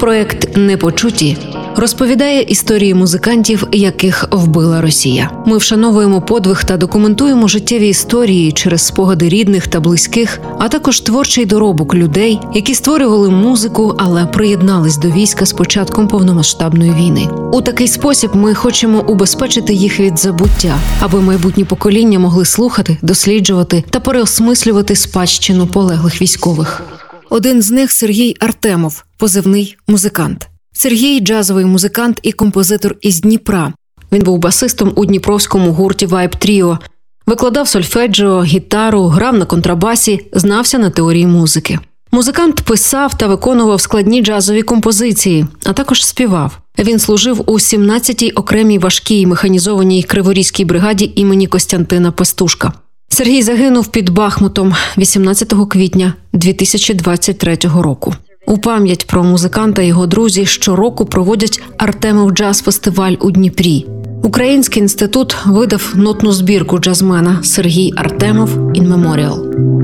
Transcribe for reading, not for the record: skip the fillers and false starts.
Проект «Непочуті» розповідає історії музикантів, яких вбила Росія. Ми вшановуємо подвиг та документуємо життєві історії через спогади рідних та близьких, а також творчий доробок людей, які створювали музику, але приєднались до війська з початком повномасштабної війни. У такий спосіб ми хочемо убезпечити їх від забуття, аби майбутні покоління могли слухати, досліджувати та переосмислювати спадщину полеглих військових. Один з них – Сергій Артемов, позивний «Музикант». Сергій – джазовий музикант і композитор із Дніпра. Він був басистом у дніпровському гурті «Вайб Тріо», викладав сольфеджіо, гітару, грав на контрабасі, знався на теорії музики. Музикант писав та виконував складні джазові композиції, а також співав. Він служив у 17-й окремій важкій механізованій Криворізькій бригаді імені Костянтина Пестушка. Сергій загинув під Бахмутом 18 квітня 2023 року. У пам'ять про музиканта його друзі щороку проводять Артемов джаз-фестиваль у Дніпрі. Український інститут видав нотну збірку джазмена «Сергій Артемов in Memorial».